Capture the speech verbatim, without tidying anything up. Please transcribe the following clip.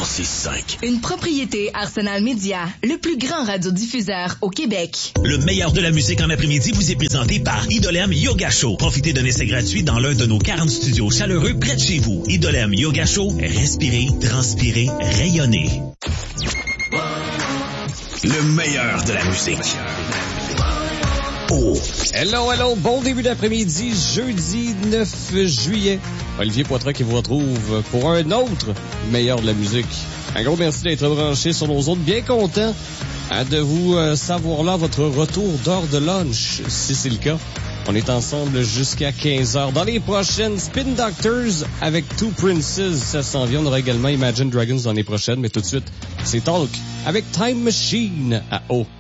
six cinq. Une propriété Arsenal Média, le plus grand radiodiffuseur au Québec. Le meilleur de la musique en après-midi vous est présenté par Idolem Yoga Show. Profitez d'un essai gratuit dans l'un de nos quarante studios chaleureux près de chez vous. Idolem Yoga Show, respirez, transpirez, rayonnez. Le meilleur de la musique. Oh. Hello, hello, bon début d'après-midi, jeudi neuf juillet. Olivier Poitras qui vous retrouve pour un autre meilleur de la musique. Un gros merci d'être branché sur nos autres. Bien content hein, de vous euh, savoir là votre retour d'heure de lunch, si c'est le cas. On est ensemble jusqu'à quinze heures. Dans les prochaines, Spin Doctors avec Two Princes, ça s'en vient. On aura également Imagine Dragons dans les prochaines, mais tout de suite, c'est Talk avec Time Machine à O.